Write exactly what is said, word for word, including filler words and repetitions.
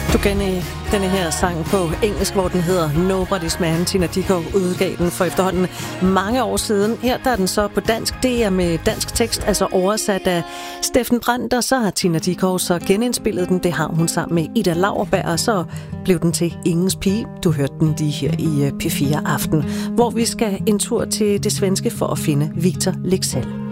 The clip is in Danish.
Du kender denne her sang på engelsk, hvor den hedder Nobody's Man. Tina Dickow udgav den for efterhånden mange år siden. Her der er den så på dansk. Det er med dansk tekst, altså oversat af Steffen Brandt, og så har Tina Dickow så genindspillet den. Det har hun sammen med Ida Lauerberg, og så blev den til Ingens Pige. Du hørte den lige her i P fire Aften, hvor vi skal en tur til det svenske for at finde Victor Leksell.